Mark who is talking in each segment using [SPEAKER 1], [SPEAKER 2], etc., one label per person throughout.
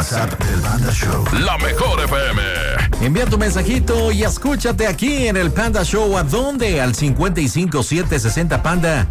[SPEAKER 1] WhatsApp del Panda Show.
[SPEAKER 2] La mejor FM.
[SPEAKER 3] Envía tu mensajito y escúchate aquí en el Panda Show. ¿A dónde? Al 55760 Panda.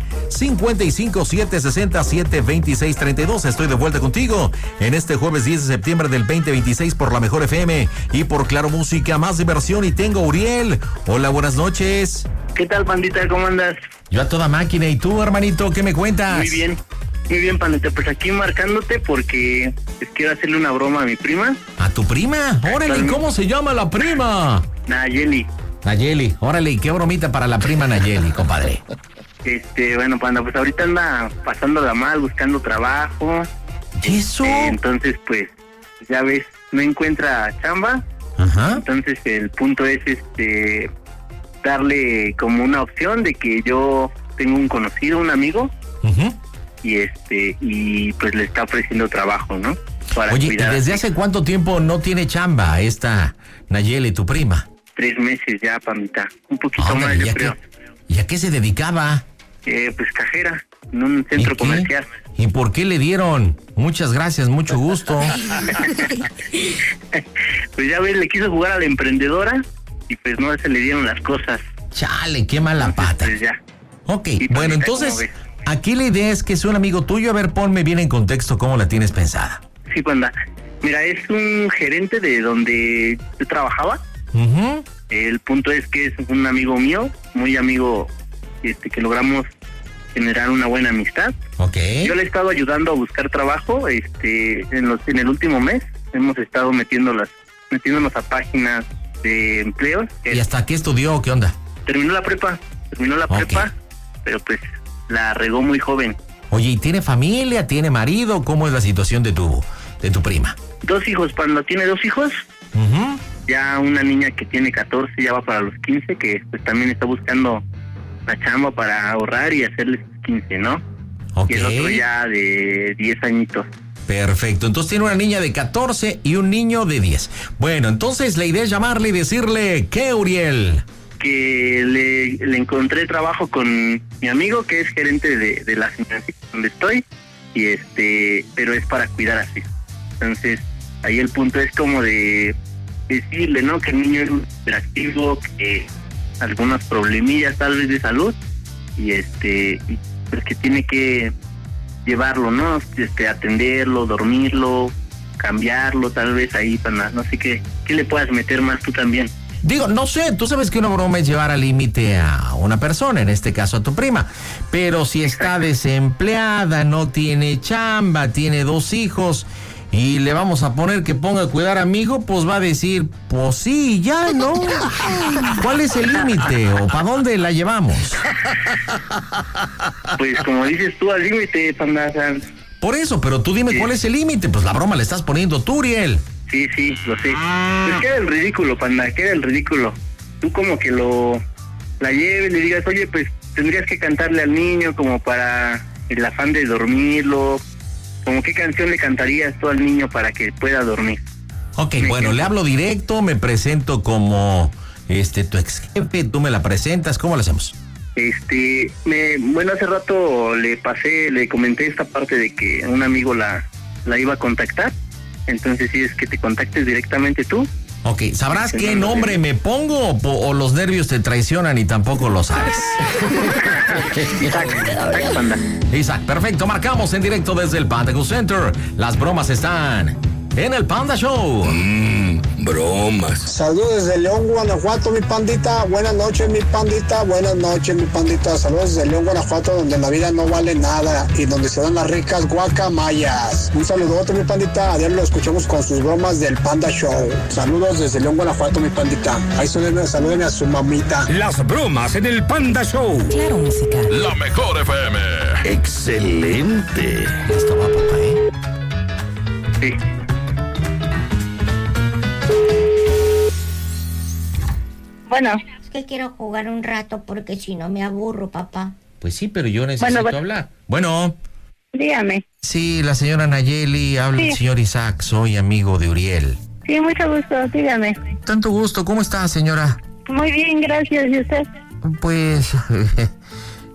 [SPEAKER 3] 55760-72632. Estoy de vuelta contigo en este jueves 10 de septiembre del 2026 por la mejor FM y por Claro Música, más diversión. Y tengo a Uriel. Hola, buenas noches.
[SPEAKER 4] ¿Qué tal, pandita? ¿Cómo andas?
[SPEAKER 3] Yo a toda máquina. ¿Y tú, hermanito, qué me cuentas?
[SPEAKER 4] Muy bien, pandita. Pues aquí marcándote porque quiero hacerle una broma a mi prima.
[SPEAKER 3] ¿A tu prima? Órale, ¿cómo se llama la prima?
[SPEAKER 4] Nayeli.
[SPEAKER 3] Nayeli, órale, ¿qué bromita para la prima Nayeli, compadre?
[SPEAKER 4] Bueno, panda, pues ahorita anda pasándola mal, buscando trabajo.
[SPEAKER 3] ¿Y eso?
[SPEAKER 4] Entonces, pues, ya ves, no encuentra chamba.
[SPEAKER 3] Ajá.
[SPEAKER 4] Entonces, el punto es, darle como una opción de que yo tengo un conocido, un amigo,
[SPEAKER 3] uh-huh,
[SPEAKER 4] y pues le está ofreciendo trabajo, ¿no? Para
[SPEAKER 3] Oye,
[SPEAKER 4] cuidar.
[SPEAKER 3] ¿y desde hace cuánto tiempo no tiene chamba esta Nayeli, tu prima?
[SPEAKER 4] 3 meses ya, pandita. Un poquito más, yo creo.
[SPEAKER 3] ¿Y a qué se dedicaba?
[SPEAKER 4] Pues cajera, en un centro comercial.
[SPEAKER 3] ¿Y por qué le dieron? Muchas gracias, mucho gusto.
[SPEAKER 4] Pues ya ves, le quiso jugar a la emprendedora y pues no se le dieron las cosas.
[SPEAKER 3] Chale, qué mala pata.
[SPEAKER 4] Pues ya.
[SPEAKER 3] Ok,
[SPEAKER 4] Sí,
[SPEAKER 3] bueno,
[SPEAKER 4] pandita,
[SPEAKER 3] entonces, aquí la idea es que es un amigo tuyo. A ver, ponme bien en contexto cómo la tienes pensada.
[SPEAKER 4] Sí, panda. Mira, es un gerente de donde yo trabajaba.
[SPEAKER 3] Uh-huh.
[SPEAKER 4] El punto es que es un amigo mío, muy amigo, que logramos generar una buena amistad.
[SPEAKER 3] Ok.
[SPEAKER 4] Yo le he estado ayudando a buscar trabajo, en el último mes hemos estado metiéndonos a páginas de empleos.
[SPEAKER 3] ¿Y hasta qué estudió? ¿Qué onda?
[SPEAKER 4] Terminó la prepa, pero pues la regó muy joven.
[SPEAKER 3] Oye, ¿y tiene familia? ¿Tiene marido? ¿Cómo es la situación de tu prima?
[SPEAKER 4] 2 hijos, Panda, tiene 2 hijos.
[SPEAKER 3] Uh-huh.
[SPEAKER 4] Ya una niña que tiene 14, ya va para los 15, que pues también está buscando la chamba para ahorrar y hacerle sus 15, ¿no?
[SPEAKER 3] Ok.
[SPEAKER 4] Y el otro ya de 10 añitos.
[SPEAKER 3] Perfecto, entonces tiene una niña de 14 y un niño de 10. Bueno, entonces la idea es llamarle y decirle, ¿qué, Uriel?
[SPEAKER 4] Que le encontré trabajo con mi amigo, que es gerente de la financiera donde estoy, pero es para cuidar a su hijo. Entonces, ahí el punto es como de decirle, ¿no? Que el niño es hiperactivo, que algunos problemillas tal vez de salud, y pues que tiene que llevarlo, ¿no? Atenderlo, dormirlo, cambiarlo, tal vez ahí, para no sé qué le puedas meter más tú también.
[SPEAKER 3] Digo, no sé, tú sabes que una broma es llevar al límite a una persona, en este caso a tu prima, pero si está desempleada, no tiene chamba, tiene 2 hijos y le vamos a poner que ponga a cuidar a mi hijo, pues va a decir, pues sí, ya, ¿no? ¿Cuál es el límite o para dónde la llevamos?
[SPEAKER 4] Pues como dices tú, al límite, Panda.
[SPEAKER 3] Por eso, pero tú dime cuál es el límite, pues la broma le estás poniendo tú, Uriel.
[SPEAKER 4] Sí, lo sé. Pues queda el ridículo, Panda, queda el ridículo. Tú como que la lleves, le digas, oye, pues tendrías que cantarle al niño como para el afán de dormirlo. ¿Cómo qué canción le cantarías tú al niño para que pueda dormir?
[SPEAKER 3] Ok, bueno, le hablo directo, me presento como tu ex jefe, tú me la presentas, ¿cómo lo hacemos?
[SPEAKER 4] Hace rato le comenté esta parte de que un amigo la iba a contactar. Entonces, si es que te contactes directamente tú.
[SPEAKER 3] Ok, ¿sabrás qué nombre me pongo o los nervios te traicionan y tampoco lo sabes?
[SPEAKER 4] Isaac, Panda.
[SPEAKER 3] Isaac, perfecto, marcamos en directo desde el Panda Go Center. Las bromas están en el Panda Show.
[SPEAKER 2] Bromas.
[SPEAKER 5] Saludos desde León, Guanajuato, mi pandita. Buenas noches, mi pandita. Buenas noches, mi pandita. Saludos desde León, Guanajuato, donde la vida no vale nada y donde se dan las ricas guacamayas. Un saludote, mi pandita. A diario lo escuchamos con sus bromas del Panda Show. Saludos desde León, Guanajuato, mi pandita. Ahí saluden a su mamita.
[SPEAKER 2] Las bromas en el Panda Show.
[SPEAKER 6] Claro, música.
[SPEAKER 2] La mejor FM. Excelente.
[SPEAKER 3] Está guapo, ¿eh?
[SPEAKER 4] Sí.
[SPEAKER 7] Bueno.
[SPEAKER 8] Es que quiero jugar un rato porque si no me aburro, papá.
[SPEAKER 3] Pues sí, pero yo necesito hablar. Bueno.
[SPEAKER 7] Dígame.
[SPEAKER 3] Sí, la señora Nayeli, habla el señor Isaac, soy amigo de Uriel.
[SPEAKER 7] Sí, mucho gusto, dígame.
[SPEAKER 3] Tanto gusto, ¿cómo está, señora?
[SPEAKER 7] Muy bien, gracias, ¿y usted?
[SPEAKER 3] Pues,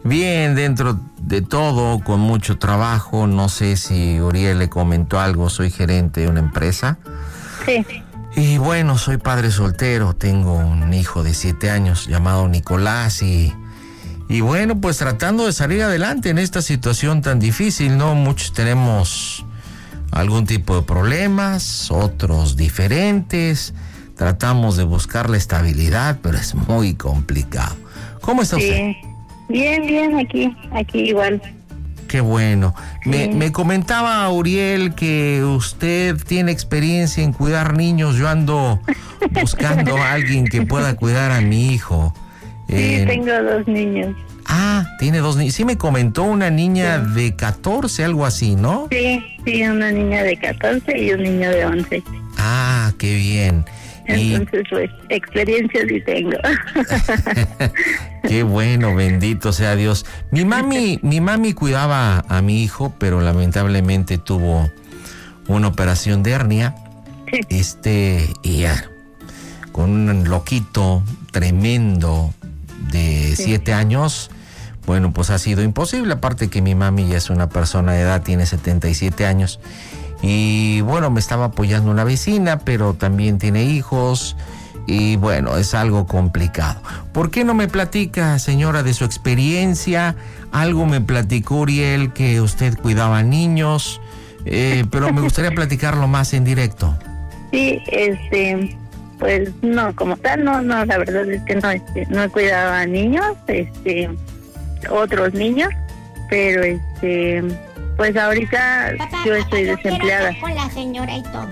[SPEAKER 3] Bien, dentro de todo, con mucho trabajo. No sé si Uriel le comentó algo, soy gerente de una empresa.
[SPEAKER 7] Sí.
[SPEAKER 3] Y bueno, soy padre soltero, tengo un hijo de 7 años llamado Nicolás y bueno, pues tratando de salir adelante en esta situación tan difícil, ¿no? Muchos tenemos algún tipo de problemas, otros diferentes. Tratamos de buscar la estabilidad, pero es muy complicado. ¿Cómo está usted?
[SPEAKER 7] Bien, aquí igual.
[SPEAKER 3] Qué bueno. Me comentaba Uriel que usted tiene experiencia en cuidar niños. Yo ando buscando a alguien que pueda cuidar a mi hijo.
[SPEAKER 7] Sí, tengo 2 niños.
[SPEAKER 3] Ah, tiene 2 niños. Sí me comentó una niña de 14, algo así, ¿no?
[SPEAKER 7] Sí, una niña de 14 y un niño de 11.
[SPEAKER 3] Ah, qué bien.
[SPEAKER 7] Entonces, pues, experiencia sí tengo.
[SPEAKER 3] Qué bueno, bendito sea Dios. Mi mami cuidaba a mi hijo, pero lamentablemente tuvo una operación de hernia. Y ya, con un loquito tremendo de 7 años, bueno, pues ha sido imposible. Aparte que mi mami ya es una persona de edad, tiene 77 años. Y bueno, me estaba apoyando una vecina, pero también tiene hijos. Y bueno, es algo complicado. ¿Por qué no me platica, señora, de su experiencia? Algo me platicó Uriel que usted cuidaba niños, pero me gustaría platicarlo más en directo.
[SPEAKER 7] Sí, pues no, como tal, no, la verdad es que no he cuidado a niños, otros niños, pero pues ahorita
[SPEAKER 8] Papá,
[SPEAKER 7] yo estoy desempleada.
[SPEAKER 8] Con la señora y todo.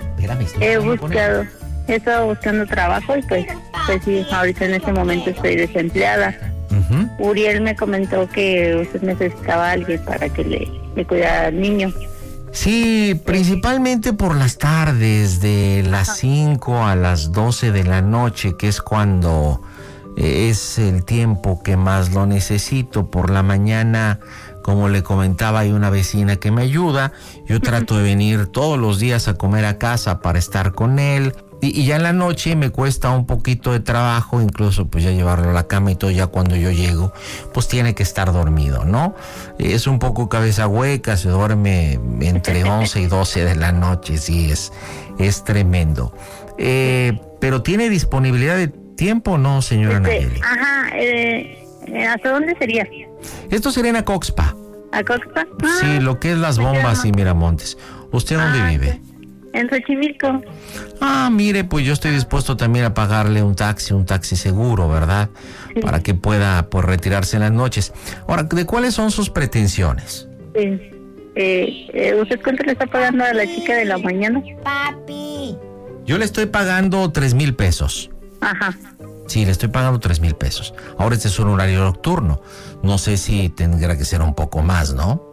[SPEAKER 7] He estado buscando trabajo y pues sí, ahorita en este momento estoy desempleada.
[SPEAKER 3] Uh-huh.
[SPEAKER 7] Uriel me comentó que usted necesitaba a alguien para que le cuidara al niño.
[SPEAKER 3] Sí, principalmente por las tardes, de las 5 a las 12 de la noche, que es cuando es el tiempo que más lo necesito. Por la mañana, como le comentaba, hay una vecina que me ayuda. Yo trato de venir todos los días a comer a casa para estar con él. Y ya en la noche me cuesta un poquito de trabajo, incluso pues ya llevarlo a la cama y todo. Ya cuando yo llego, pues tiene que estar dormido, ¿no? Es un poco cabeza hueca, se duerme entre 11 y 12 de la noche, sí, es tremendo. Pero ¿tiene disponibilidad de tiempo, no, señora Nayeli?
[SPEAKER 7] Ajá, ¿hasta dónde sería?
[SPEAKER 3] Esto sería en Acoxpa.
[SPEAKER 7] ¿Acoxpa?
[SPEAKER 3] Sí, lo que es Las Bombas y Miramontes. ¿Usted dónde vive?
[SPEAKER 7] En Xochimilco.
[SPEAKER 3] Ah, mire, pues yo estoy dispuesto también a pagarle un taxi seguro, ¿verdad?
[SPEAKER 7] Sí.
[SPEAKER 3] Para que pueda, pues, retirarse en las noches. Ahora, ¿de cuáles son sus pretensiones?
[SPEAKER 7] ¿Usted cuánto le está pagando a la chica de la mañana?
[SPEAKER 8] Papi.
[SPEAKER 3] Yo le estoy pagando 3,000 pesos.
[SPEAKER 7] Ajá.
[SPEAKER 3] Sí, le estoy pagando 3,000 pesos. Ahora este es un horario nocturno. No sé si tendrá que ser un poco más, ¿no?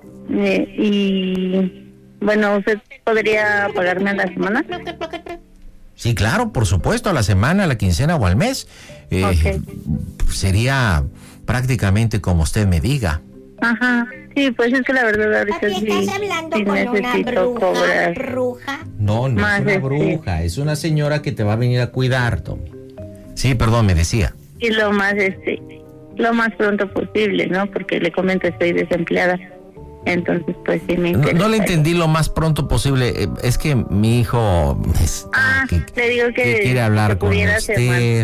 [SPEAKER 7] Bueno, ¿usted podría pagarme a la semana?
[SPEAKER 3] Sí, claro, por supuesto, a la semana, a la quincena o al mes.
[SPEAKER 7] Okay.
[SPEAKER 3] Sería prácticamente como usted me diga.
[SPEAKER 7] Ajá, sí, pues es que la verdad ahorita
[SPEAKER 8] Papi,
[SPEAKER 7] sí,
[SPEAKER 8] ¿estás hablando
[SPEAKER 7] sí
[SPEAKER 8] con una
[SPEAKER 7] necesito cobrar.
[SPEAKER 8] bruja?
[SPEAKER 3] No, no
[SPEAKER 7] Más
[SPEAKER 3] es una bruja, es una señora que te va a venir a cuidar, Tommy. Sí, perdón, me decía.
[SPEAKER 7] Y lo más pronto posible, ¿no? Porque le comento, estoy desempleada. Entonces, pues sí me interesa.
[SPEAKER 3] No le entendí lo más pronto posible. Es que mi hijo
[SPEAKER 7] le digo que
[SPEAKER 3] quiere hablar con usted.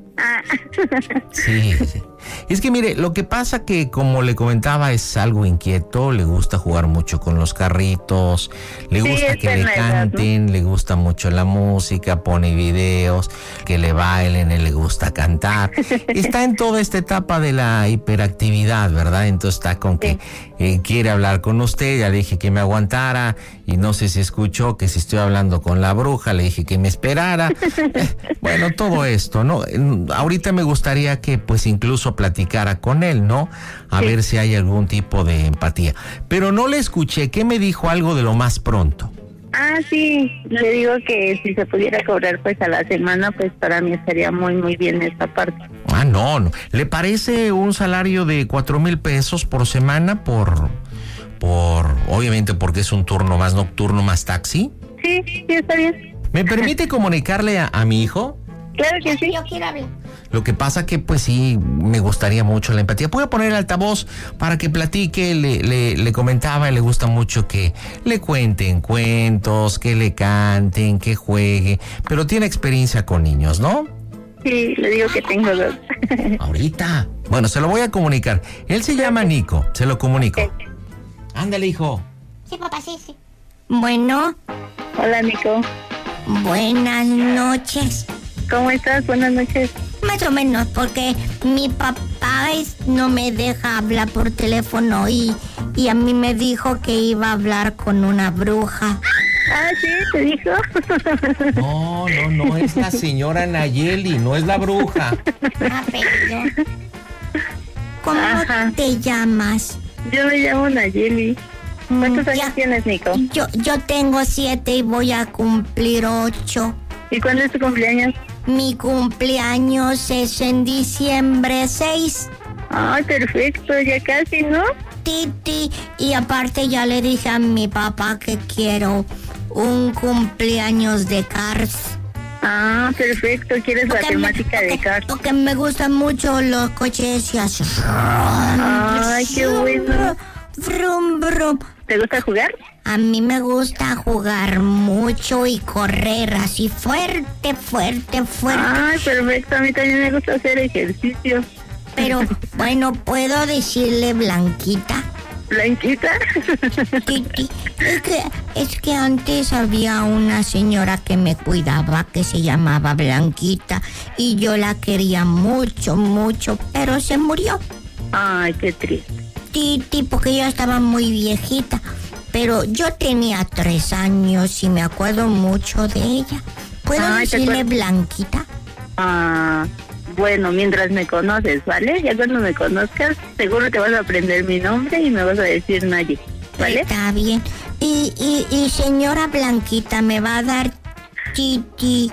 [SPEAKER 3] Sí. Es que mire, lo que pasa que, como le comentaba, es algo inquieto, le gusta jugar mucho con los carritos, le gusta que le canten, ¿no? Le gusta mucho la música, pone videos, que le bailen, le gusta cantar. Está en toda esta etapa de la hiperactividad, ¿verdad? Entonces está con que quiere hablar con usted. Ya le dije que me aguantara y no sé si escuchó que si estoy hablando con la bruja, le dije que me esperara. Bueno, todo esto, ¿no? Ahorita me gustaría que pues incluso platicara con él, ¿no? A ver si hay algún tipo de empatía. Pero no le escuché. ¿Qué me dijo algo de lo más pronto?
[SPEAKER 7] Sí, le digo que si se pudiera cobrar pues a la semana, pues para mí estaría muy muy bien esta parte.
[SPEAKER 3] No. ¿Le parece un salario de 4,000 pesos por semana por obviamente porque es un turno más nocturno, más taxi?
[SPEAKER 7] Sí, está bien.
[SPEAKER 3] ¿Me permite comunicarle a mi hijo?
[SPEAKER 7] Claro que sí.
[SPEAKER 8] Yo quiero hablar.
[SPEAKER 3] Lo que pasa que pues sí, me gustaría mucho la empatía. Voy a poner el altavoz para que platique. Le comentaba, le gusta mucho que le cuenten cuentos, que le canten, que juegue. Pero tiene experiencia con niños, ¿no?
[SPEAKER 7] Sí, le digo que tengo 2.
[SPEAKER 3] Ahorita. Bueno, se lo voy a comunicar. Él se llama Nico, se lo comunico. Ándale, hijo.
[SPEAKER 8] Sí, papá, sí. Bueno,
[SPEAKER 7] Hola, Nico.
[SPEAKER 8] buenas noches.
[SPEAKER 7] ¿Cómo estás? Buenas noches.
[SPEAKER 8] Más o menos, porque mi papá no me deja hablar por teléfono y a mí me dijo que iba a hablar con una bruja.
[SPEAKER 7] Ah, sí, te dijo.
[SPEAKER 3] No, es la señora Nayeli, no es la bruja.
[SPEAKER 8] Ah, perdón. ¿Cómo
[SPEAKER 7] Ajá.
[SPEAKER 8] te llamas?
[SPEAKER 7] Yo me llamo Nayeli. ¿Cuántos
[SPEAKER 8] Ya.
[SPEAKER 7] años tienes, Nico?
[SPEAKER 8] Yo tengo 7 y voy a cumplir 8.
[SPEAKER 7] ¿Y cuándo es tu cumpleaños?
[SPEAKER 8] Mi cumpleaños es en diciembre 6.
[SPEAKER 7] Ay, perfecto, ya casi, ¿no?
[SPEAKER 8] Titi. Y aparte ya le dije a mi papá que quiero un cumpleaños de Cars.
[SPEAKER 7] Ah, perfecto, ¿quieres la temática de Cars?
[SPEAKER 8] Porque me gustan mucho los coches y así.
[SPEAKER 7] Ay, qué bueno.
[SPEAKER 8] Brum, brum.
[SPEAKER 7] ¿Te gusta jugar?
[SPEAKER 8] A mí me gusta jugar mucho y correr así fuerte, fuerte, fuerte.
[SPEAKER 7] Ay, perfecto, a mí también me gusta hacer ejercicio.
[SPEAKER 8] Pero bueno, ¿puedo decirle Blanquita?
[SPEAKER 7] ¿Blanquita?
[SPEAKER 8] Titi, es que antes había una señora que me cuidaba que se llamaba Blanquita y yo la quería mucho, mucho, pero se murió.
[SPEAKER 7] Ay, qué triste.
[SPEAKER 8] Titi, porque yo estaba muy viejita, pero yo tenía 3 años y me acuerdo mucho de ella. ¿Puedo
[SPEAKER 7] Ay, ¿te
[SPEAKER 8] decirle
[SPEAKER 7] acuerdas?
[SPEAKER 8] Blanquita?
[SPEAKER 7] Ah, bueno, mientras me conoces, ¿vale? Ya cuando me conozcas, seguro te vas a aprender mi nombre y me vas a decir Naye, ¿vale?
[SPEAKER 8] Está bien. Y señora Blanquita, ¿me va a dar Titi?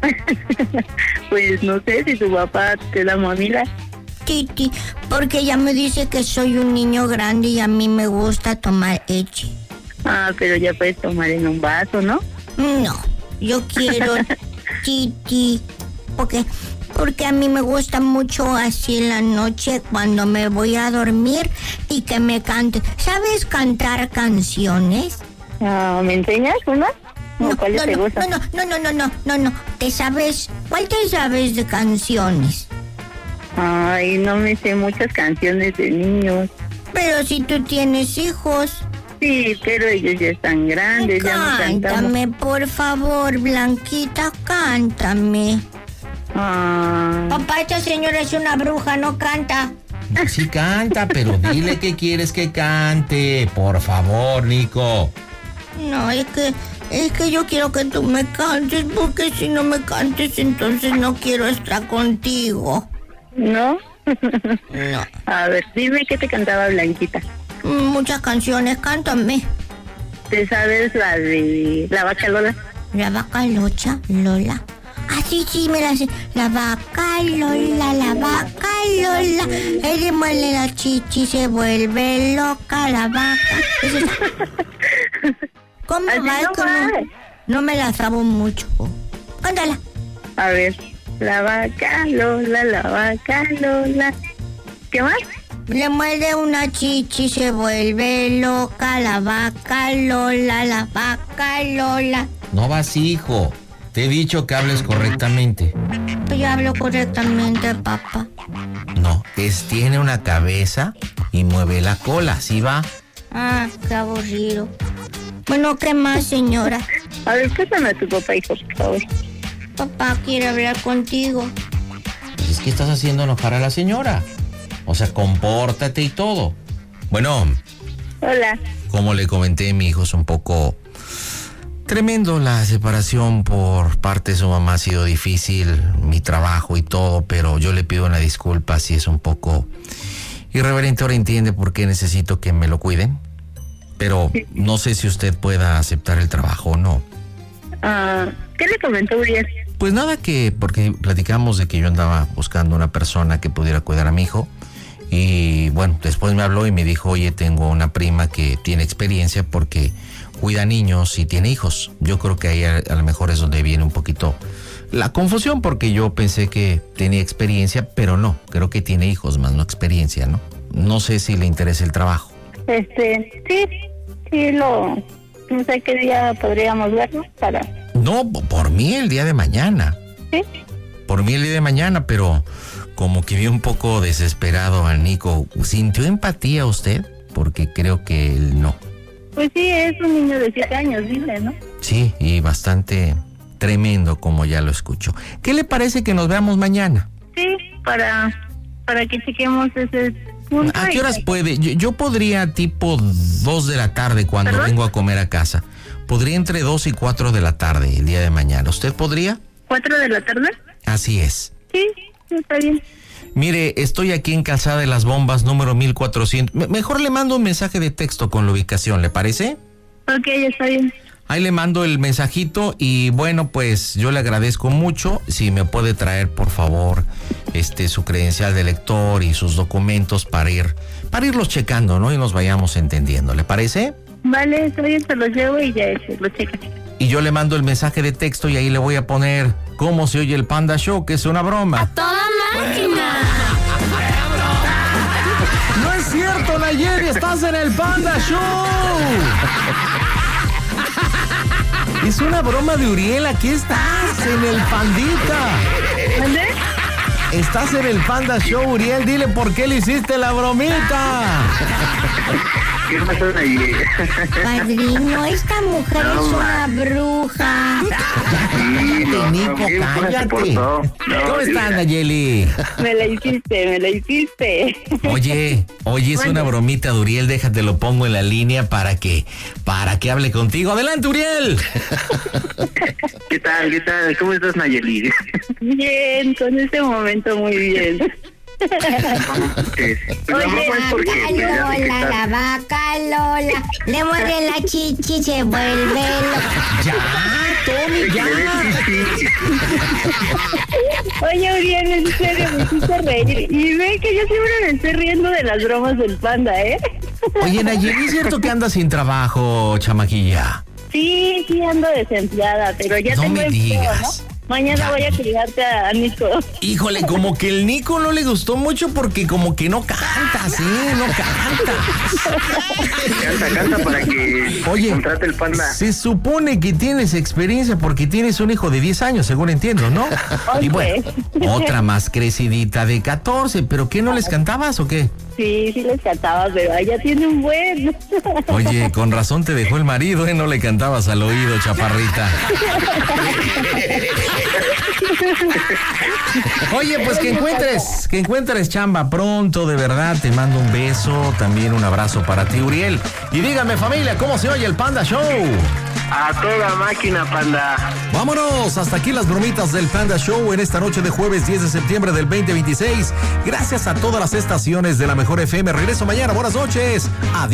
[SPEAKER 7] Pues no sé si tu papá te da mamila.
[SPEAKER 8] Titi, porque ella me dice que soy un niño grande y a mí me gusta tomar leche.
[SPEAKER 7] Ah, pero ya puedes tomar en un vaso, ¿no?
[SPEAKER 8] No, yo quiero Titi, porque a mí me gusta mucho así en la noche cuando me voy a dormir y que me cante. ¿Sabes cantar canciones?
[SPEAKER 7] Ah, ¿me enseñas una? ¿Cuáles te gustan?
[SPEAKER 8] No. ¿Cuál te sabes de canciones?
[SPEAKER 7] Ay, no me sé muchas canciones de niños.
[SPEAKER 8] Pero si tú tienes hijos.
[SPEAKER 7] Sí, pero ellos ya están grandes, ya no cantamos.
[SPEAKER 8] Cántame, por favor, Blanquita, cántame.
[SPEAKER 7] Ah,
[SPEAKER 8] Papá, esta señora es una bruja, no canta.
[SPEAKER 3] Sí canta, pero dile que quieres que cante. Por favor, Nico.
[SPEAKER 8] No, es que yo quiero que tú me cantes, porque si no me cantes, entonces no quiero estar contigo.
[SPEAKER 7] ¿no?
[SPEAKER 8] No.
[SPEAKER 7] A ver, dime qué te cantaba Blanquita.
[SPEAKER 8] Muchas canciones, cántame.
[SPEAKER 7] ¿Te sabes la de La Vaca Lola?
[SPEAKER 8] La vaca Lola. Ah, sí, me la sé. La vaca Lola. Él le muele la chichi, se vuelve loca la vaca. ¿Es esa? ¿Cómo
[SPEAKER 7] Así
[SPEAKER 8] va?
[SPEAKER 7] no va.
[SPEAKER 8] No me la sabo mucho. Cántala.
[SPEAKER 7] A ver, La Vaca Lola, La Vaca Lola. ¿Qué más?
[SPEAKER 8] Le muerde una chichi, se vuelve loca la vaca Lola.
[SPEAKER 3] No vas, hijo. Te he dicho que hables correctamente.
[SPEAKER 8] Pues yo hablo correctamente, papá.
[SPEAKER 3] No, tiene una cabeza y mueve la cola, ¿sí va?
[SPEAKER 8] Ah, qué aburrido. Bueno, ¿qué más, señora?
[SPEAKER 7] A ver, pásame a tu papá, hijo, por favor.
[SPEAKER 8] Papá quiere hablar contigo.
[SPEAKER 3] Pues es que estás haciendo enojar a la señora. O sea, compórtate y todo. Bueno,
[SPEAKER 7] Hola.
[SPEAKER 3] como le comenté, mi hijo es un poco tremendo. La separación por parte de su mamá ha sido difícil, mi trabajo y todo, pero yo le pido una disculpa si es un poco irreverente. Ahora entiende por qué necesito que me lo cuiden, pero no sé si usted pueda aceptar el trabajo o no.
[SPEAKER 7] ¿Qué le comentó Uriel?
[SPEAKER 3] Pues nada, porque platicamos de que yo andaba buscando una persona que pudiera cuidar a mi hijo. Y bueno, después me habló y me dijo, oye, tengo una prima que tiene experiencia porque cuida niños y tiene hijos. Yo creo que ahí a lo mejor es donde viene un poquito la confusión, porque yo pensé que tenía experiencia, pero no, creo que tiene hijos más, no experiencia, ¿no? No sé si le interesa el trabajo.
[SPEAKER 7] Sí, no sé qué día podríamos verlo para...
[SPEAKER 3] No, por mí el día de mañana.
[SPEAKER 7] ¿Sí?
[SPEAKER 3] Por mí el día de mañana, pero como que vi un poco desesperado a Nico. ¿Sintió empatía usted? Porque creo que él no.
[SPEAKER 7] Pues sí, es un niño de 7 años, dile, ¿no?
[SPEAKER 3] Sí, y bastante tremendo, como ya lo escucho. ¿Qué le parece que nos veamos mañana?
[SPEAKER 7] Sí, para que chequemos ese punto.
[SPEAKER 3] ¿A qué horas puede? Yo podría tipo 2 de la tarde cuando
[SPEAKER 7] ¿Perdón?
[SPEAKER 3] vengo a comer a casa. Podría entre 2 y 4 de la tarde el día de mañana. ¿Usted podría?
[SPEAKER 7] ¿4 de la tarde?
[SPEAKER 3] Así es.
[SPEAKER 7] Sí, está bien.
[SPEAKER 3] Mire, estoy aquí en Calzada de las Bombas, número 1400. Mejor le mando un mensaje de texto con la ubicación, ¿le parece?
[SPEAKER 7] Ok, está bien.
[SPEAKER 3] Ahí le mando el mensajito y bueno, pues yo le agradezco mucho. Si me puede traer, por favor, su credencial de lector y sus documentos para irlos checando, ¿no? Y nos vayamos entendiendo, ¿le parece?
[SPEAKER 7] Vale, está bien, se los llevo y ya lo checan.
[SPEAKER 3] Y yo le mando el mensaje de texto y ahí le voy a poner cómo se oye el Panda Show, que es una broma.
[SPEAKER 8] ¡Toda máquina!
[SPEAKER 3] ¡No es cierto, Nayeli! ¡Estás en el Panda Show! Es una broma de Uriel. Aquí estás, en el Pandita.
[SPEAKER 7] ¿Dónde?
[SPEAKER 3] Estás en el Panda Show, Uriel. Dile por qué le hiciste la bromita.
[SPEAKER 4] ¿Qué pasó ahí?
[SPEAKER 8] Padrino, esta mujer
[SPEAKER 4] No,
[SPEAKER 8] es una bruja.
[SPEAKER 4] Sí,
[SPEAKER 3] Nico, cállate. ¿Cómo estás, Nayeli?
[SPEAKER 7] Me la hiciste.
[SPEAKER 3] Oye, es una bromita de Uriel. Déjate, lo pongo en la línea para que hable contigo. ¡Adelante, Uriel!
[SPEAKER 4] ¿Qué tal? ¿Cómo estás, Nayeli?
[SPEAKER 7] Bien, con este momento muy bien.
[SPEAKER 4] Pues la broma es porque pues, ya sé que
[SPEAKER 8] Lola,
[SPEAKER 4] estás-
[SPEAKER 8] la vaca Lola, le muerde la chichi, se vuelve loca.
[SPEAKER 3] ¡Ya, Tony, ya!
[SPEAKER 7] Oye, Uriel, en serio, me hiciste reír. Y ve que yo siempre me estoy riendo de las bromas del Panda, ¿eh?
[SPEAKER 3] Oye, Nayeli, ¿es cierto que andas sin trabajo, chamaquilla?
[SPEAKER 7] Sí, ando desempleada, pero ya
[SPEAKER 3] No
[SPEAKER 7] tengo
[SPEAKER 3] me
[SPEAKER 7] empleo,
[SPEAKER 3] digas.
[SPEAKER 7] ¿no? Mañana voy a cuidarte a Nico.
[SPEAKER 3] Híjole, como que el Nico no le gustó mucho porque como que no cantas, no cantas.
[SPEAKER 4] Canta para que
[SPEAKER 3] Oye,
[SPEAKER 4] contrate el Panda.
[SPEAKER 3] se supone que tienes experiencia porque tienes un hijo de 10 años, según entiendo, ¿no? Y bueno, otra más crecidita de 14, ¿pero qué, no les cantabas o qué?
[SPEAKER 7] Sí, les cantaba, pero ella tiene un buen.
[SPEAKER 3] Oye, con razón te dejó el marido, no le cantabas al oído, chaparrita. Oye, pues que encuentres chamba pronto, de verdad, te mando un beso, también un abrazo para ti, Uriel. Y dígame, familia, ¿cómo se oye el Panda Show?
[SPEAKER 4] A toda máquina, Panda.
[SPEAKER 3] Vámonos, hasta aquí las bromitas del Panda Show en esta noche de jueves 10 de septiembre del 2026. Gracias a todas las estaciones de la Mejor FM. Regreso mañana, buenas noches. Adiós.